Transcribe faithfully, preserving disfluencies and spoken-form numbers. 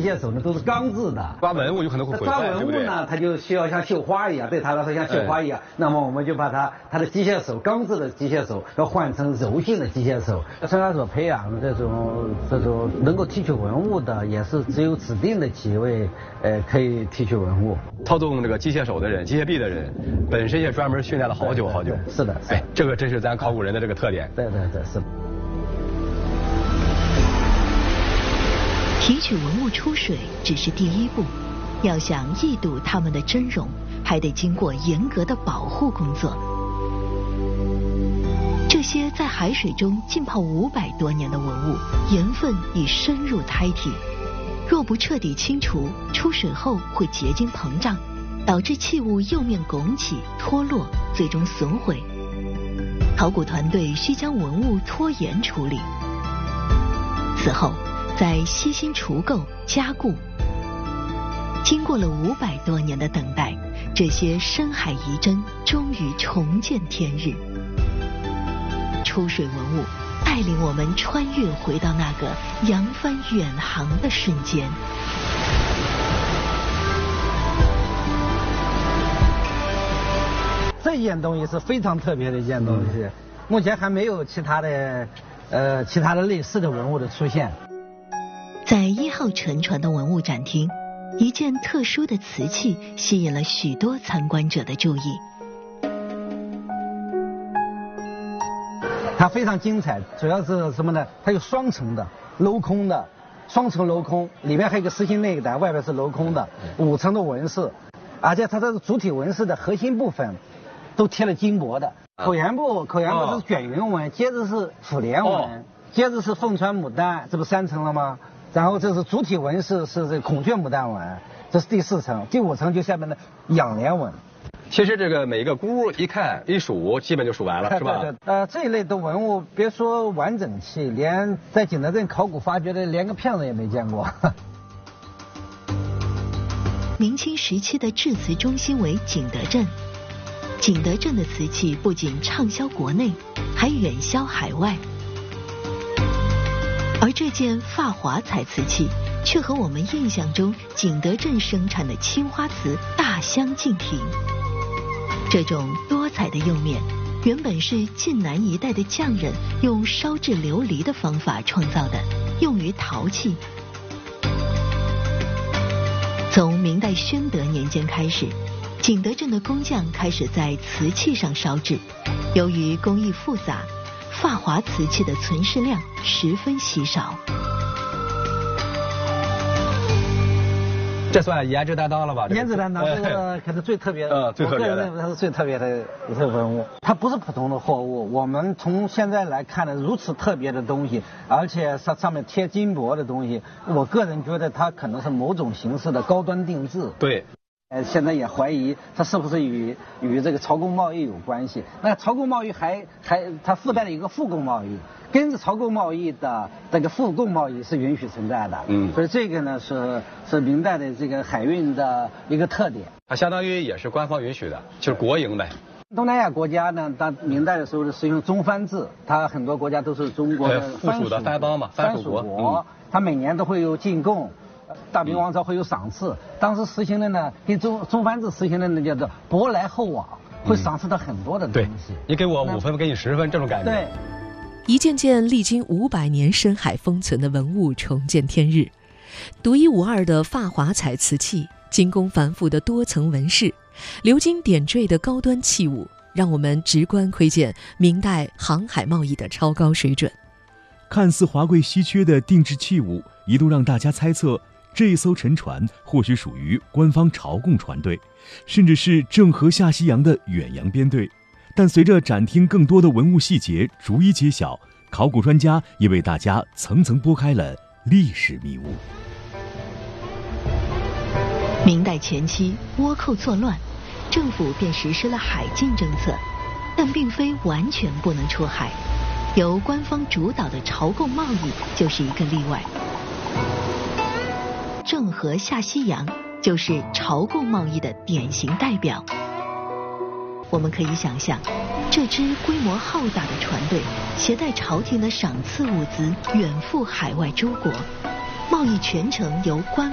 机械手呢都是钢制的。 抓文物有可能会毁坏， 抓文物呢，它就需要像绣花一样，对他来说像绣花一样。那么我们就把它它的机械手，钢制的机械手要换成柔性的机械手。生产所培养的这种这种能够提取文物的，也是只有指定的几位，呃，可以提取文物。 操纵这个机械手的人、机械臂的人，本身也专门训练了好久好久。 是的， 哎，这个真是咱考古人的这个特点。 对对对，是的。 提取文物出水只是第一步，要想一睹它们的真容，还得经过严格的保护工作。这些在海水中浸泡五百多年的文物，盐分已深入胎体，若不彻底清除，出水后会结晶膨胀，导致器物釉面拱起、脱落，最终损毁。考古团队需将文物脱盐处理，此后再悉心除垢加固。经过了五百多年的等待，这些深海遗珍终于重见天日。出水文物带领我们穿越回到那个扬帆远航的瞬间。 这件东西是非常特别的一件东西，嗯、目前还没有其他的，呃，其他的类似的文物的出现。 在一号沉船的文物展厅，一件特殊的瓷器吸引了许多参观者的注意。 它非常精彩，主要是什么呢？它有双层的镂空的，双层镂空，里面还有一个实心内胆，外边是镂空的，五层的纹饰，而且它这个主体纹饰的核心部分都贴了金箔的。口沿部，口沿部是卷云纹，接着是虎莲纹，接着是凤穿牡丹，这不三层了吗？然后这是主体纹饰是这孔雀牡丹纹，这是第四层，第五层就下面的仰莲纹。 其实这个每一个箍一看一数，基本就数完了，是吧？ 对对。呃，这一类的文物，别说完整器，连在景德镇考古发掘的连个片子也没见过。 明清时期的制瓷中心为景德镇，景德镇的瓷器不仅畅销国内，还远销海外。而这件发华彩瓷器，却和我们印象中景德镇生产的青花瓷大相径庭。这种多彩的釉面，原本是晋南一带的匠人用烧制琉璃的方法创造的，用于陶器。从明代宣德年间开始，景德镇的工匠开始在瓷器上烧制，由于工艺复杂，发华瓷器的存世量十分稀少。 这算颜值担当了吧？ 颜值担当，这个可是最特别的， 呃，最特别的。 我个人认为它是最特别的一个文物，它不是普通的货物。我们从现在来看的如此特别的东西，而且上上面贴金箔的东西，我个人觉得它可能是某种形式的高端定制。 对。 呃，现在也怀疑它是不是与与这个朝贡贸易有关系。那朝贡贸易还还它附带了一个复贡贸易，跟着朝贡贸易的这个复贡贸易是允许存在的。嗯，所以这个呢是是明代的这个海运的一个特点。 它相当于也是官方允许的，就是国营呗。 东南亚国家呢，当明代的时候是使用中藩制，它很多国家都是中国的附属的藩邦嘛，藩属国， 它每年都会有进贡。大明王朝会有赏赐，当时实行的呢，跟中中藩制实行的那叫做薄来厚往，会赏赐到很多的东西。 你给我五分，我给你十分，这种感觉。 对， 一件件历经五百年深海封存的文物重见天日，独一无二的发华彩瓷器，精工繁复的多层纹饰，鎏金点缀的高端器物，让我们直观窥见明代航海贸易的超高水准。 看似华贵稀缺的定制器物，一度让大家猜测这艘沉船或许属于官方朝贡船队，甚至是郑和下西洋的远洋编队。但随着展厅更多的文物细节逐一揭晓，考古专家也为大家层层拨开了历史迷雾。 明代前期倭寇作乱，政府便实施了海禁政策，但并非完全不能出海，由官方主导的朝贡贸易就是一个例外。郑和下西洋就是朝贡贸易的典型代表。我们可以想象，这支规模浩大的船队携带朝廷的赏赐物资远赴海外诸国，贸易全程由官